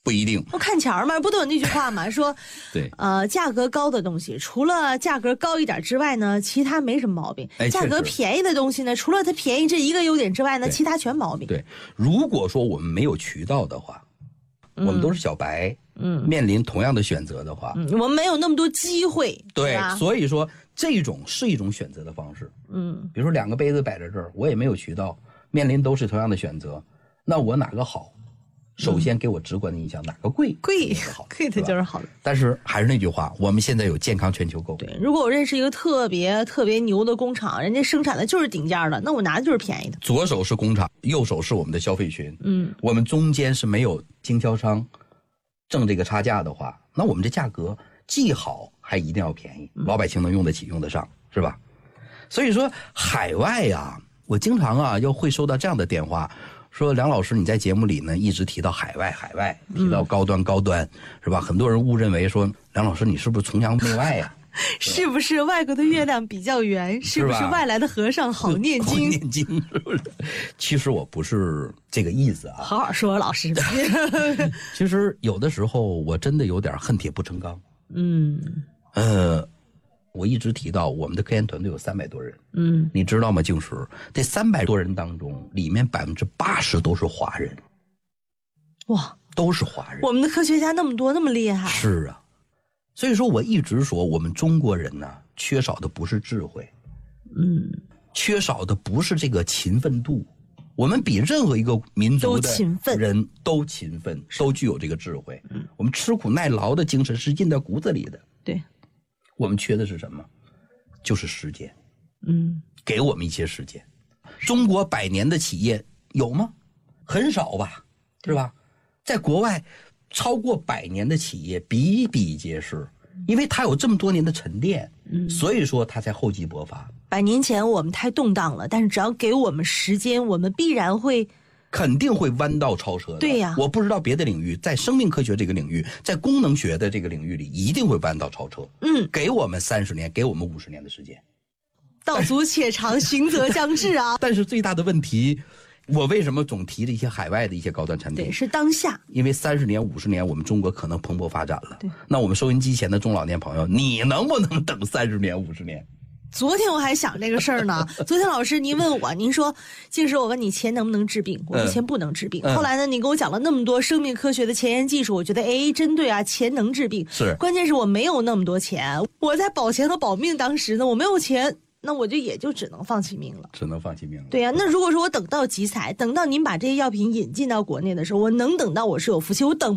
不一定。 我看钱嘛，不都有那句话嘛，说， 对， 价格高的东西，除了价格高一点之外呢，其他没什么毛病。价格便宜的东西呢，除了它便宜这一个优点之外呢，其他全毛病。 对，如果说我们没有渠道的话，我们都是小白，面临同样的选择的话， 我们没有那么多机会。 对，所以说这种是一种选择的方式。比如说2个杯子摆在这儿，我也没有渠道，面临都是同样的选择，那我哪个好？首先给我直观的印象，哪个贵的就是好的。 但是还是那句话，我们现在有健康全球购。 对，如果我认识一个特别牛的工厂，人家生产的就是顶尖的，那我拿的就是便宜的。 左手是工厂，右手是我们的消费群。我们中间是没有经销商挣这个差价的话，那我们这价格既好还一定要便宜，老百姓能用得起用得上，是吧？所以说海外啊，我经常又会收到这样的电话，说梁老师你在节目里呢一直提到海外，提到高端，是吧？很多人误认为说梁老师你是不是崇洋媚外呀？ 是不是外国的月亮比较圆？是不是外来的和尚好念经？ 好念经是不是？其实我不是这个意思啊。 好好说，老师。 其实有的时候我真的有点恨铁不成钢。我一直提到我们的科研团队有300多人。你知道吗？静石，这300多人当中，里面80%都是华人。 哇， 都是华人。 我们的科学家那么多，那么厉害。 是啊。所以说我一直说我们中国人呢，缺少的不是智慧，缺少的不是这个勤奋度，我们比任何一个民族的人都勤奋，都具有这个智慧。我们吃苦耐劳的精神是印在骨子里的。 对， 我们缺的是什么？就是时间。给我们一些时间。中国100年的企业有吗？很少吧，是吧？在国外超过100年的企业比比皆是，因为它有这么多年的沉淀，所以说它才厚积薄发。 100年前我们太动荡了，但是只要给我们时间，我们必然肯定会弯道超车的。 对呀， 我不知道别的领域，在生命科学这个领域，在功能学的这个领域里，一定会弯道超车。给我们30年，给我们50年的时间。 道阻且长，行则将至啊！ 但是最大的问题，我为什么总提着一些海外的一些高端产品？ 对，是当下。 因为30年、50年，我们中国可能蓬勃发展了。对，那我们收音机前的中老年朋友，你能不能等30年、50年？ 昨天我还想这个事儿呢。昨天老师您问我，您说静石，我问你钱能不能治病？我说钱不能治病。后来呢，你给我讲了那么多生命科学的前沿技术，我觉得真对啊，钱能治病。 是， 关键是我没有那么多钱，我在保钱和保命当时呢，我没有钱，那我也就只能放弃命了。对呀，那如果说我等到集采，等到您把这些药品引进到国内的时候，我能等到我是有福气，我等